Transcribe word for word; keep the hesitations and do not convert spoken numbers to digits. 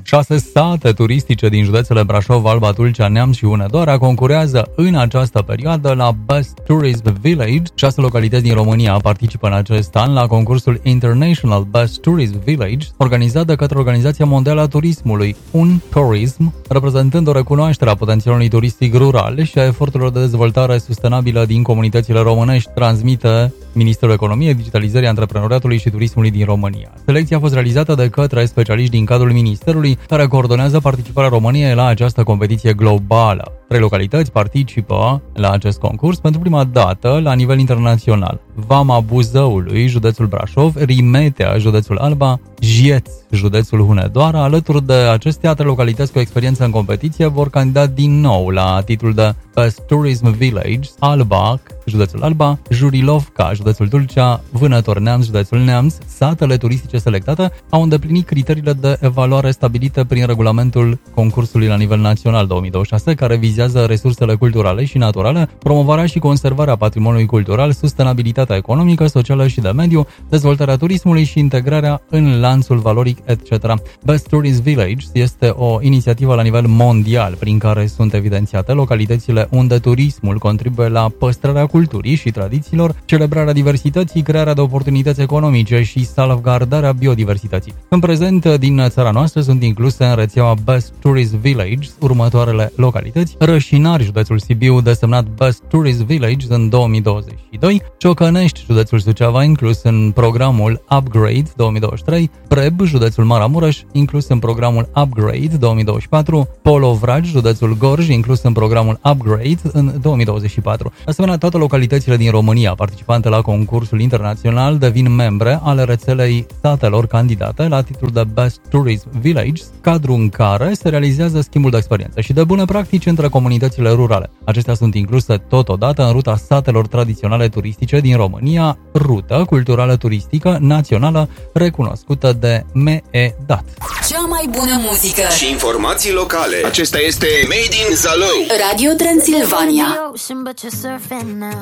Șase sate turistice din județele Brașov, Alba, Tulcea, Neamț și Hunedoara concurează în această perioadă la Best Tourism Village. Șase localități din România participă în acest an la concursul International Best Tourism Village, organizat de către Organizația Mondială a Turismului, Un Tourism, reprezentând o recunoaștere a potențialului turistic rural și a eforturilor de dezvoltare sustenabilă din comunitățile românești, transmite Ministerul Economiei, Digitalizării, Antreprenoriatului și Turismului din România. Selecția a fost realizată de către specialiști din cadrul Ministerului, care coordonează participarea României la această competiție globală. Trei localități participă la acest concurs pentru prima dată la nivel internațional: Vama Buzăului, județul Brașov; Rimetea, județul Alba; Jieț, județul Hunedoara. Alături de acestea, trei localități cu experiență în competiție vor candida din nou la titlul de Best Tourism Village: Alba, județul Alba; Jurilovca, județul Tulcea; Vânător Neamț, județul Neamț. Satele turistice selectate au îndeplinit criteriile de evaluare stabilite prin regulamentul concursului la nivel național două mii douăzeci și șase, care vizează resursele culturale și naturale, promovarea și conservarea patrimoniului cultural, sustenabilitatea economică, socială și de mediu, dezvoltarea turismului și integrarea în lanțul valoric, et cetera. Best Tourism Village este o inițiativă la nivel mondial prin care sunt evidențiate localitățile unde turismul contribuie la păstrarea culturii și tradițiilor, celebrarea diversității, crearea de oportunități economice și salvgardarea biodiversității. În prezent, din țara noastră sunt incluse în rețeaua Best Tourism Village următoarele localități: Rășinari, județul Sibiu, desemnat Best Tourism Village în două mii douăzeci și doi; Ciocănești, județul Suceava, inclus în programul Upgrade două mii douăzeci și trei; Preb, județul Maramureș, inclus în programul Upgrade două mii douăzeci și patru; Polovragi, județul Gorj, inclus în programul Upgrade în două mii douăzeci și patru. De asemenea, toate localitățile din România participante la concursul internațional devin membre ale rețelei statelor candidate la titlul de Best Tourism Village, cadru în care se realizează schimbul de experiențe și de bune practici între comunitățile rurale. Acestea sunt incluse totodată în ruta satelor tradiționale turistice din România, rută culturală turistică națională recunoscută de M E D A T. Cea mai bună muzică și informații locale. Acesta este Made in Zalău. Radio Transilvania. But you're surfing now.